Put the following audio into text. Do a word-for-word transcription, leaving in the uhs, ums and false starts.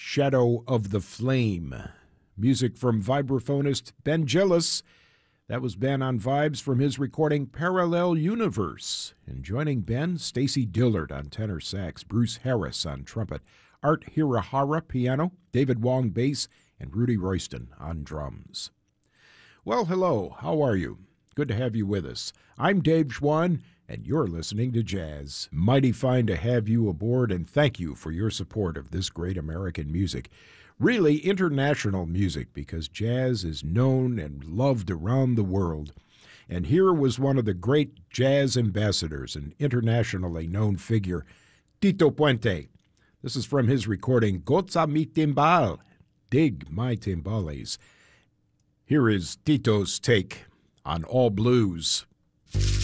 Shadow of the Flame. Music from vibraphonist Ben Gillis. That was Ben on vibes from his recording Parallel Universe. And joining Ben, Stacy Dillard on tenor sax, Bruce Harris on trumpet, Art Hirahara piano, David Wong bass, and Rudy Royston on drums. Well, hello, how are you? Good to have you with us. I'm Dave Schwann, and you're listening to Jazz. Mighty fine to have you aboard, and thank you for your support of this great American music. Really international music, because jazz is known and loved around the world. And here was one of the great jazz ambassadors, an internationally known figure, Tito Puente. This is from his recording, Goza mi timbal, Dig My Timbales. Here is Tito's take on All Blues.